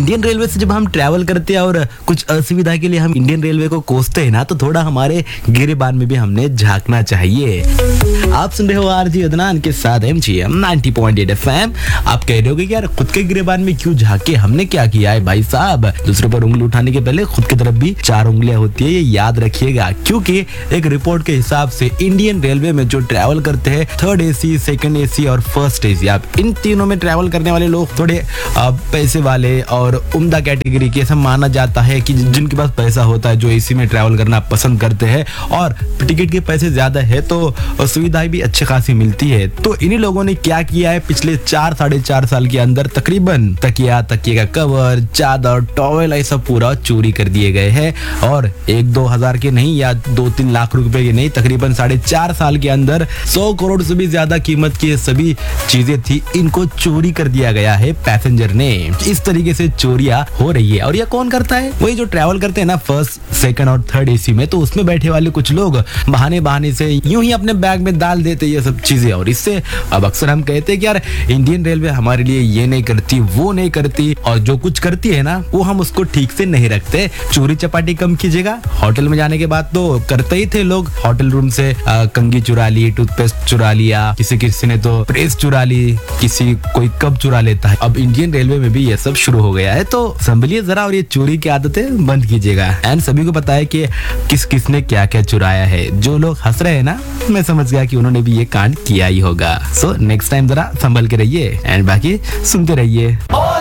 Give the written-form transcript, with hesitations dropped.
Indian railway से जब हम ट्रैवल करते हैं और कुछ असुविधा के लिए हम इंडियन रेलवे को कोसते हैं ना, तो थोड़ा हमारे गिरेबान में भी हमने झांकना चाहिए। आप सुन रहे हो आरजी अदनान के साथ MGM 90.8 FM। आप कह रहे होगे कि यार खुद के गिरेबान में क्यों झांके, हमने क्या किया है भाई साहब। दूसरों पर उंगली उठाने के पहले खुद की तरफ भी 4 उंगलियां होती है, ये याद रखिएगा। क्योंकि एक रिपोर्ट के हिसाब से इंडियन रेलवे में जो ट्रैवल करते हैं 3rd AC, 2nd AC और 1st AC, आप इन तीनों में ट्रैवल करने वाले लोग थोड़े पैसे वाले और उम्दा कैटेगरी के, ऐसा माना जाता है कि जिनके पास पैसा होता है, जो AC में ट्रैवल करना पसंद करते हैं और टिकट के पैसे ज्यादा है तो सुविधाएं भी अच्छी खासी मिलती है। तो इन्हीं लोगों ने क्या किया है, पिछले 4-4.5 साल के अंदर तकरीबन तकिए का कवर, चादर, टॉवेल ऐसा पूरा चोरी कर दिए गए हैं। और 1-2 हजार के नहीं या 2-3 लाख रुपए के नहीं, तकरीबन 4.5 साल के अंदर 100 करोड़ से भी ज्यादा कीमत की सभी चीजें थी, इनको चोरी कर दिया गया है पैसेंजर ने। इस तरीके से चोरियां हो रही है। और ये कौन करता है? वही जो ट्रैवल करते हैं ना 1st, 2nd और 3rd AC में, तो उसमें बैठे वाले कुछ लोग बहाने से यूं ही अपने बैग में डाल देते ये सब चीजें। और इससे अब अक्सर हम कहते हैं कि यार इंडियन रेलवे हमारे लिए ये नहीं करती, वो नहीं करती, और जो कुछ करती है ना वो हम उसको ठीक से नहीं रखते। चोरी चपाटी कम कीजिएगा। होटल में जाने के बाद तो करते ही थे लोग, होटल रूम से कंघी चुरा ली, टूथपेस्ट चुरा लिया, किसी ने तो प्रेस चुरा ली, कोई कप चुरा लेता है। अब इंडियन रेलवे में भी ये सब शुरू हो गया है, तो संभलिए जरा और ये चोरी की आदतें बंद कीजिएगा। एंड सभी को पता है कि किसने क्या क्या चुराया है। जो लोग हंस रहे हैं ना, मैं समझ गया कि उन्होंने भी ये कांड किया ही होगा। सो नेक्स्ट टाइम जरा संभल के रहिए एंड बाकी सुनते रहिए।